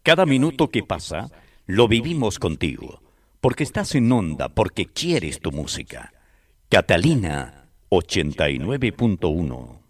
Cada minuto que pasa, lo vivimos contigo, porque estás en onda, porque quieres tu música. Catalina 89.1